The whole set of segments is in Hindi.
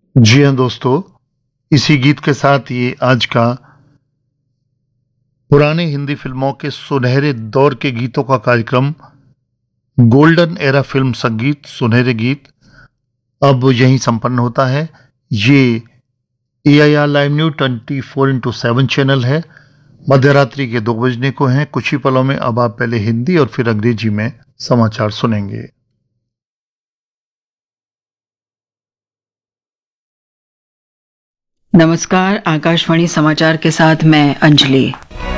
जी हाँ दोस्तों, इसी गीत के साथ ये आज का पुराने हिंदी फिल्मों के सुनहरे दौर के गीतों का कार्यक्रम गोल्डन एरा फिल्म संगीत सुनहरे गीत अब यहीं संपन्न होता है। ये AIR live news 24x7 channel है। मध्य रात्रि के 2 बजने को हैं। कुछ ही पलों में अब आप पहले हिंदी और फिर अंग्रेजी में समाचार सुनेंगे। नमस्कार, आकाशवाणी समाचार के साथ मैं अंजलि।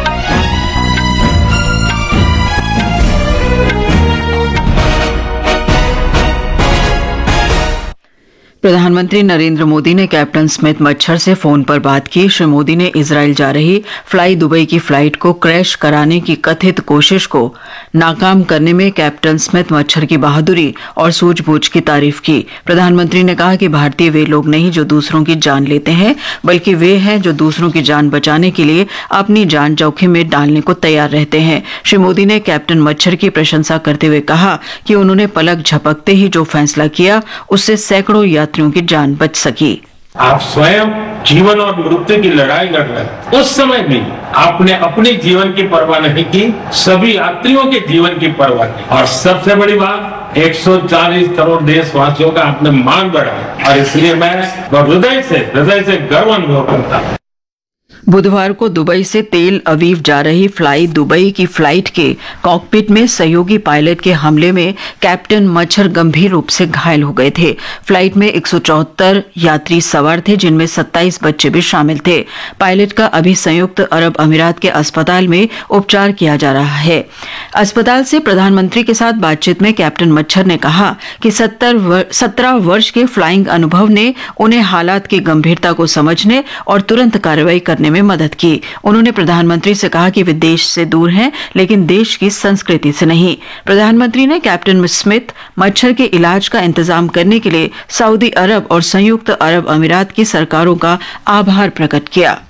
प्रधानमंत्री नरेंद्र मोदी ने कैप्टन स्मिथ मच्छर से फोन पर बात की। श्री मोदी ने इजराइल जा रही फ्लाई दुबई की फ्लाइट को क्रैश कराने की कथित कोशिश को नाकाम करने में कैप्टन स्मिथ मच्छर की बहादुरी और सूझबूझ की तारीफ की। प्रधानमंत्री ने कहा कि भारतीय वे लोग नहीं जो दूसरों की जान लेते हैं, बल्कि वे हैं जो दूसरों की जान बचाने के लिए अपनी जान जोखिम में डालने को तैयार रहते हैं। श्री मोदी ने कैप्टन मच्छर की प्रशंसा करते हुए कहा कि उन्होंने पलक झपकते ही जो फैसला किया उससे सैकड़ों यात्रियों की जान बच सकी। आप स्वयं जीवन और मृत्यु की लड़ाई लड़ रहे हैं। उस समय भी आपने अपने जीवन की परवाह नहीं की, सभी यात्रियों के जीवन की परवाह की। और सबसे बड़ी बात, 140 करोड़ देशवासियों का आपने मान बढ़ाया। और इसलिए मैं हृदय से गर्व अनुभव करता हूँ। बुधवार को दुबई से तेल अवीव जा रही फ्लाई दुबई की फ्लाइट के कॉकपिट में सहयोगी पायलट के हमले में कैप्टन मच्छर गंभीर रूप से घायल हो गए थे। फ्लाइट में 174 यात्री सवार थे, जिनमें 27 बच्चे भी शामिल थे। पायलट का अभी संयुक्त अरब अमीरात के अस्पताल में उपचार किया जा रहा है। अस्पताल से प्रधानमंत्री के साथ बातचीत में कैप्टन मच्छर ने कहा कि 17 वर्ष के फ्लाइंग अनुभव ने उन्हें हालात की गंभीरता को समझने और तुरंत कार्रवाई करने में मदद की। उन्होंने प्रधानमंत्री से कहा कि वे देश से दूर हैं, लेकिन देश की संस्कृति से नहीं। प्रधानमंत्री ने कैप्टन स्मिथ मच्छर के इलाज का इंतजाम करने के लिए सऊदी अरब और संयुक्त अरब अमीरात की सरकारों का आभार प्रकट किया।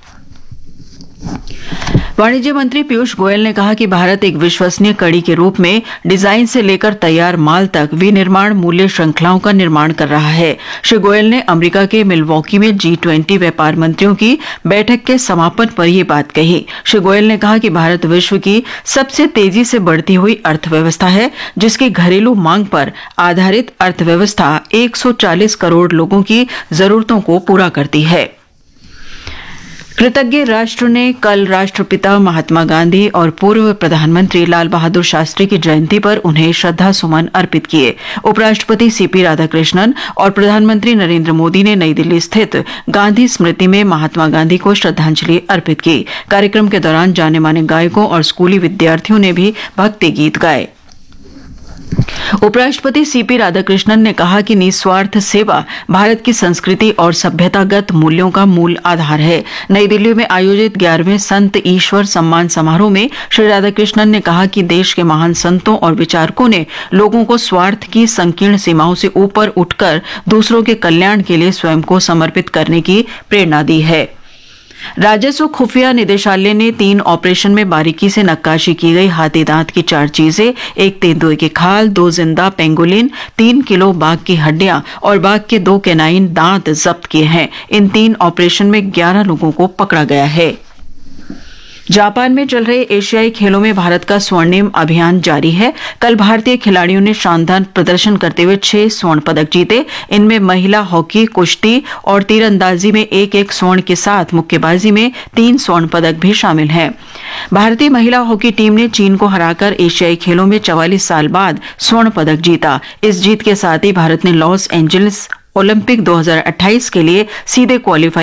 वाणिज्य मंत्री पीयूष गोयल ने कहा कि भारत एक विश्वसनीय कड़ी के रूप में डिजाइन से लेकर तैयार माल तक विनिर्माण मूल्य श्रृंखलाओं का निर्माण कर रहा है। श्री गोयल ने अमेरिका के मिलवॉकी में G20 व्यापार मंत्रियों की बैठक के समापन पर यह बात कही। श्री गोयल ने कहा कि भारत विश्व की सबसे तेजी से बढ़ती हुई अर्थव्यवस्था है, जिसकी घरेलू मांग पर आधारित अर्थव्यवस्था 140 करोड़ लोगों की जरूरतों को पूरा करती है। कृतज्ञ राष्ट्र ने कल राष्ट्रपिता महात्मा गांधी और पूर्व प्रधानमंत्री लाल बहादुर शास्त्री की जयंती पर उन्हें श्रद्धा सुमन अर्पित किए। उपराष्ट्रपति CP राधाकृष्णन और प्रधानमंत्री नरेंद्र मोदी ने नई दिल्ली स्थित गांधी स्मृति में महात्मा गांधी को श्रद्धांजलि अर्पित की। कार्यक्रम के दौरान जाने माने गायकों और स्कूली विद्यार्थियों ने भी भक्ति गीत गाए। उपराष्ट्रपति CP राधाकृष्णन ने कहा कि निस्वार्थ सेवा भारत की संस्कृति और सभ्यतागत मूल्यों का मूल आधार है। नई दिल्ली में आयोजित 11वें संत ईश्वर सम्मान समारोह में श्री राधाकृष्णन ने कहा कि देश के महान संतों और विचारकों ने लोगों को स्वार्थ की संकीर्ण सीमाओं से ऊपर उठकर दूसरों के कल्याण के लिए स्वयं को समर्पित करने की प्रेरणा दी है। राजस्व खुफिया निदेशालय ने 3 ऑपरेशन में बारीकी से नक्काशी की गई हाथी दांत की 4 चीजें, 1 तेंदुए की खाल, 2 जिंदा पेंगोलिन, 3 किलो बाघ की हड्डियां और बाघ के 2 कैनाइन दांत जब्त किए हैं। इन 3 ऑपरेशन में 11 लोगों को पकड़ा गया है। जापान में चल रहे एशियाई खेलों में भारत का स्वर्णिम अभियान जारी है। कल भारतीय खिलाड़ियों ने शानदार प्रदर्शन करते हुए 6 स्वर्ण पदक जीते। इनमें महिला हॉकी, कुश्ती और तीरंदाजी में 1-1 स्वर्ण के साथ मुक्केबाजी में 3 स्वर्ण पदक भी शामिल हैं। भारतीय महिला हॉकी टीम ने चीन को हराकर एशियाई खेलों में 44 साल बाद स्वर्ण पदक जीता। इस जीत के साथ ही भारत ने लॉस एंजलिस ओलंपिक 2028 के लिए सीधे क्वालीफाई